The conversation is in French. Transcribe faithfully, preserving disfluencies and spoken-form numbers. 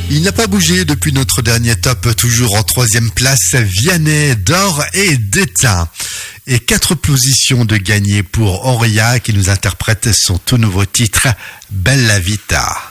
Il n'a pas bougé depuis notre dernier top, toujours en troisième place, Vianney, d'or et d'étain. Et quatre positions de gagné pour Auria qui nous interprète son tout nouveau titre, Bella Vita.